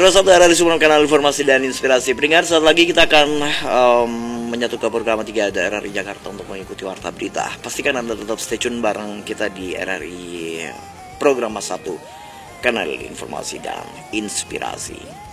Terus satu RRI Sumeneb, kanal informasi dan inspirasi. Pendengar, saat lagi kita akan menyatu ke program 3 ada RRI Jakarta untuk mengikuti warta berita. Pastikan Anda tetap stay tune bareng kita di RRI program 1 kanal informasi dan inspirasi.